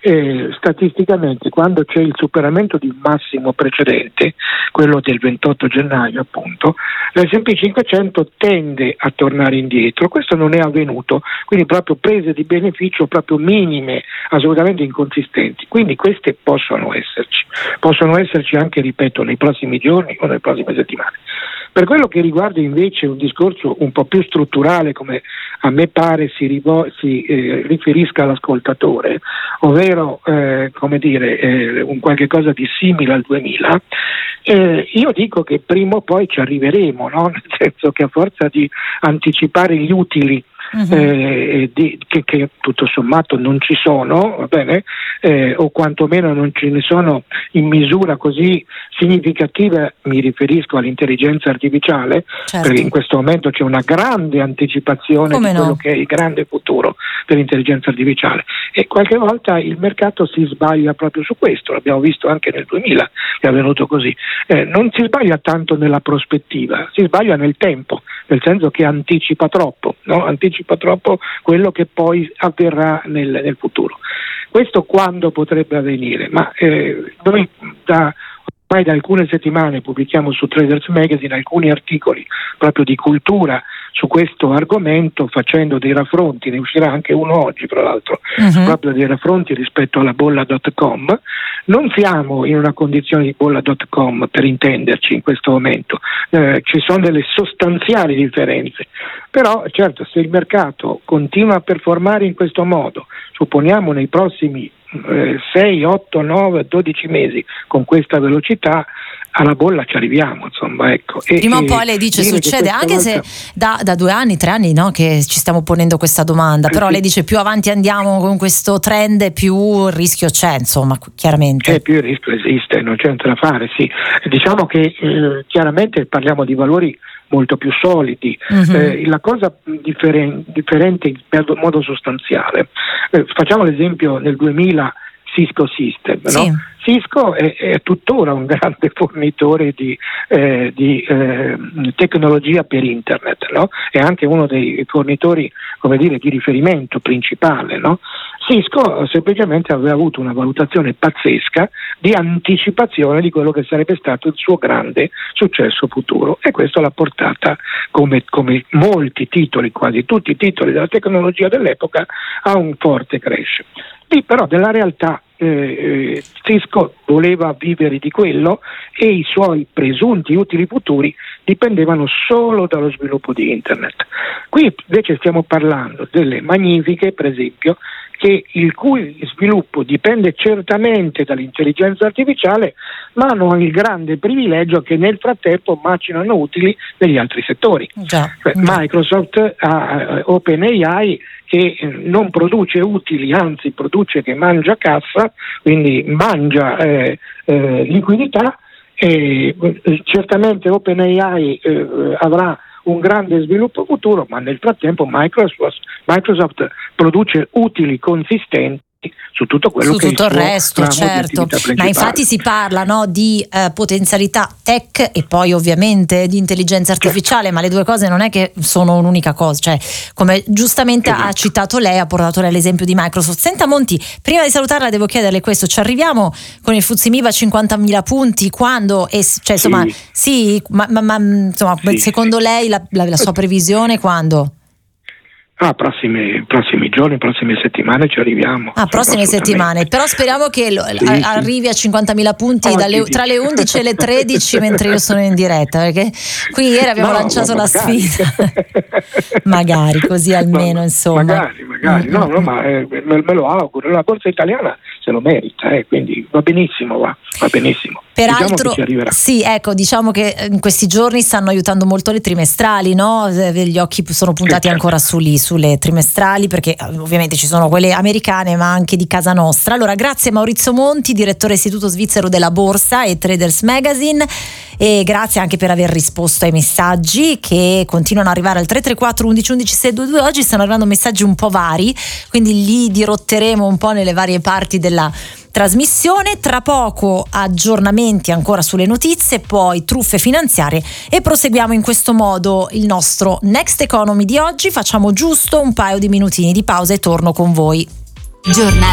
statisticamente quando c'è il superamento di un massimo precedente, quello del 28 gennaio appunto, l'S&P 500 tende a tornare indietro. Questo non è avvenuto, quindi proprio prese di beneficio proprio minime, assolutamente inconsistenti. Quindi queste possono esserci anche, ripeto, nei prossimi giorni o nelle prossime settimane. Per quello che riguarda invece un discorso un po' più strutturale, come a me pare si riferisca all'ascoltatore, ovvero un qualche cosa di simile al 2000, io dico che prima o poi ci arriveremo, no? Nel senso che a forza di anticipare gli utili che tutto sommato non ci sono, va bene, o quantomeno non ce ne sono in misura così significativa, mi riferisco all'intelligenza artificiale, certo. Perché in questo momento c'è una grande anticipazione di quello che è il grande futuro dell'intelligenza artificiale, e qualche volta il mercato si sbaglia proprio su questo. L'abbiamo visto anche nel 2000, è avvenuto così. Non si sbaglia tanto nella prospettiva, si sbaglia nel tempo, nel senso che anticipa troppo, no? Anticipa troppo quello che poi avverrà nel futuro. Questo quando potrebbe avvenire? Ma noi ormai da alcune settimane pubblichiamo su Traders Magazine alcuni articoli proprio di cultura su questo argomento, facendo dei raffronti, ne uscirà anche uno oggi tra l'altro, proprio dei raffronti rispetto alla bolla.com. Non siamo in una condizione di bolla.com, per intenderci, in questo momento, ci sono delle sostanziali differenze, però certo, se il mercato continua a performare in questo modo, supponiamo nei prossimi 6, 8, 9, 12 mesi con questa velocità, alla bolla ci arriviamo, insomma, ecco. Prima o poi lei dice succede, anche se da 2 anni, 3 anni, no, che ci stiamo ponendo questa domanda, però lei dice più avanti andiamo con questo trend più il rischio c'è, insomma, chiaramente. Più il rischio esiste, non c'è niente da fare, sì. Diciamo che chiaramente parliamo di valori molto più solidi. La cosa differente in modo sostanziale, facciamo l'esempio nel 2000 Cisco System, no? Sì. Cisco è tuttora un grande fornitore di tecnologia per internet, no? È anche uno dei fornitori, come dire, di riferimento principale, no? Cisco semplicemente aveva avuto una valutazione pazzesca di anticipazione di quello che sarebbe stato il suo grande successo futuro, e questo l'ha portata, come molti titoli, quasi tutti i titoli della tecnologia dell'epoca, a un forte crash. Lì però della realtà Cisco voleva vivere di quello, e i suoi presunti utili futuri dipendevano solo dallo sviluppo di internet. Qui invece stiamo parlando delle magnifiche, per esempio, il cui sviluppo dipende certamente dall'intelligenza artificiale, ma hanno il grande privilegio che nel frattempo macinano utili negli altri settori. Microsoft ha OpenAI, che non produce utili, anzi produce che mangia cassa, quindi mangia liquidità, e certamente OpenAI avrà un grande sviluppo futuro, ma nel frattempo Microsoft produce utili consistenti su tutto quello su che tutto il resto, certo. Ma infatti si parla, no, di potenzialità tech e poi ovviamente di intelligenza artificiale, ma le due cose non è che sono un'unica cosa, cioè come giustamente ha citato lei, ha portato lei l'esempio di Microsoft. Senta Monti, prima di salutarla devo chiederle questo: ci arriviamo con il FTSE MIB a 50.000 punti quando, cioè insomma sì, ma insomma secondo lei la sua previsione quando? Prossimi giorni, prossime settimane ci arriviamo. Prossime settimane, però speriamo che arrivi a 50.000 punti tra le 11 e le 13 mentre io sono in diretta, perché qui ieri abbiamo lanciato la sfida. Magari così almeno, insomma. Magari. No, ma me lo auguro. La borsa italiana se lo merita, quindi va benissimo. Peraltro, diciamo che che in questi giorni stanno aiutando molto le trimestrali, no? Gli occhi sono puntati ancora sulle trimestrali, perché ovviamente ci sono quelle americane, ma anche di casa nostra. Allora, grazie Maurizio Monti, direttore Istituto Svizzero della Borsa e Traders Magazine, e grazie anche per aver risposto ai messaggi che continuano ad arrivare al 334 11 11 622. Oggi stanno arrivando messaggi un po' vari, quindi li dirotteremo un po' nelle varie parti della trasmissione. Tra poco aggiornamenti ancora sulle notizie, poi truffe finanziarie, e proseguiamo in questo modo il nostro Next Economy di oggi. Facciamo giusto un paio di minutini di pausa e torno con voi. Giornale